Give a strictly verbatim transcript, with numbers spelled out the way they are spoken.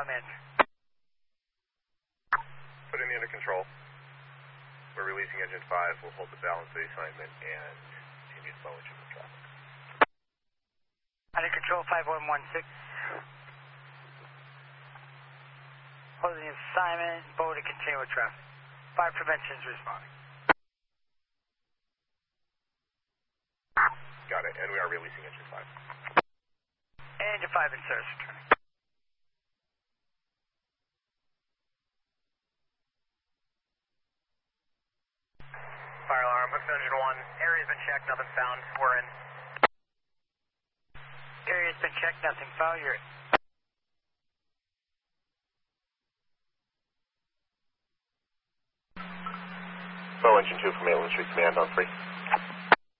on manager. Putting me under control. We're releasing engine five. We'll hold the balance of the assignment and continue slow engine with traffic. Under control, five one one six. Holding the assignment, bow to continue with traffic. Fire prevention is responding. Got it, and we are releasing engine five. Engine five in service returning. Fire alarm, hooked engine one. Area's been checked, nothing found. We're in. Area's been checked, nothing found. You're in. Slow engine two from Maitland Street Command on three.